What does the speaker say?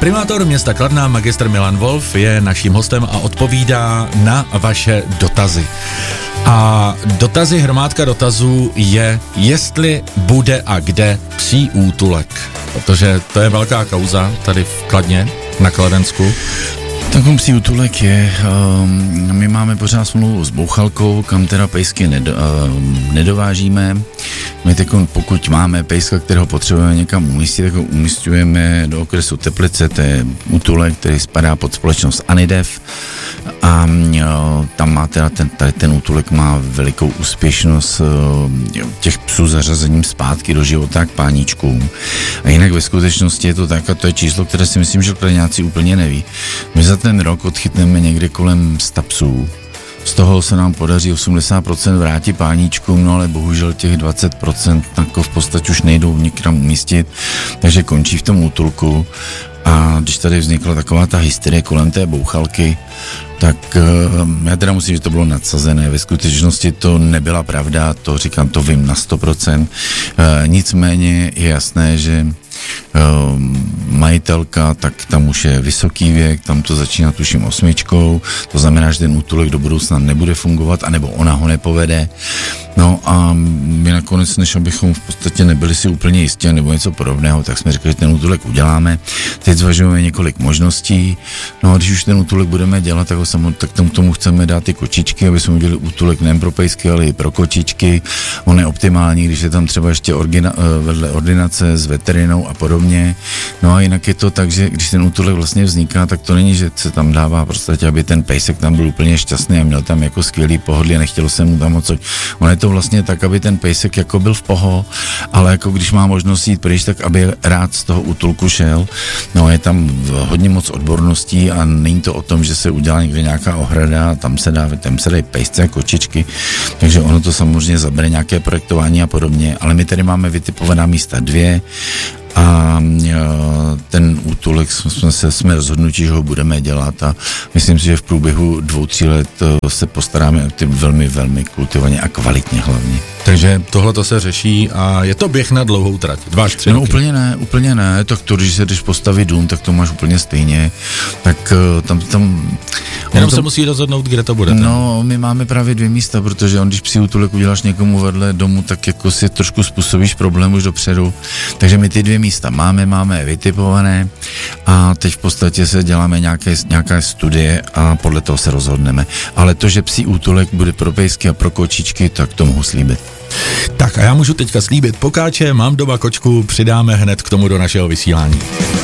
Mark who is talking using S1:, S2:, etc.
S1: Primátor města Kladna, magistr Milan Wolf, je naším hostem a odpovídá na vaše dotazy. A dotazy, hromádka dotazů je, jestli bude a kde psí útulek. Protože to je velká kauza tady v Kladně, na Kladensku.
S2: Takový psí útulek je, my máme pořád smlouvu s Bouchalkou, kam teda pejsky nedovážíme. My teď, pokud máme pejska, kterého potřebujeme někam umístit, tak ho umístujeme do okresu Teplice, to je útulek, který spadá pod společnost Anidev a tam má teda ten útulek má velikou úspěšnost těch psů zařazením zpátky do života k páníčkům. A jinak ve skutečnosti je to tak, a to je číslo, které si myslím, že Kladňáci úplně neví. My za ten rok odchytneme někde kolem 100 psů. Z toho se nám podaří 80% vrátit páníčkům, no ale bohužel těch 20% jako v podstatě už nejdou někam umístit, takže končí v tom útulku. A když tady vznikla taková ta hysterie kolem té Bouchalky, tak já teda musím, že to bylo nadsazené. Ve skutečnosti to nebyla pravda, to říkám, to vím na 100%. Nicméně je jasné, že majitelka, tak tam už je vysoký věk, tam to začíná tuším 8, to znamená, že ten útulek do budoucna nebude fungovat, anebo ona ho nepovede. No a my nakonec, než abychom v podstatě nebyli si úplně jistí nebo něco podobného, tak jsme řekli, že ten útulek uděláme. Teď zvažujeme několik možností. No a když už ten útulek budeme dělat, tak tomu chceme dát ty kočičky, aby jsme udělali útulek nejen pro pejsky, ale i pro kočičky. On je optimální, když je tam třeba ještě vedle ordinace s veterinou a podobně. No a jinak je to tak, že když ten útulek vlastně vzniká, tak to není, že se tam dává prostě, aby ten pejsek tam byl úplně šťastný a měl tam jako skvělý pohodlí a nechtělo se mu tam moc. On je to vlastně tak, aby ten pejsek jako byl v poho, ale jako když má možnost jít pryč, tak aby rád z toho útulku šel. No je tam hodně moc odborností a není to o tom, že se udělá někde nějaká ohrada a tam se dají pejsce a kočičky, takže ono to samozřejmě zabere nějaké projektování a podobně, ale my tady máme vytipovaná místa 2 a ten útulek jsme rozhodnutí, že ho budeme dělat a myslím si, že v průběhu 2-3 let se postaráme o ty velmi, velmi kultivovaně a kvalitně hlavně.
S1: Takže tohle to se řeší a je to běh na dlouhou trať, 2 až 3
S2: No
S1: roky.
S2: úplně ne, tak to, když postaví dům, tak to máš úplně stejně, tak tam
S1: jenom se musí rozhodnout, kde to bude.
S2: No, my máme právě 2 místa, protože když psí útulek uděláš někomu vedle domu, tak jako si trošku způsobíš problém už dopředu, takže my ty 2 místa máme vytipované a teď v podstatě se děláme nějaké studie a podle toho se rozhodneme. Ale to, že psí útulek bude pro pejsky a pro kočičky, tak to mohu slíbit.
S1: Tak a já můžu teďka slíbit pokáče, mám doma kočku, přidáme hned k tomu do našeho vysílání.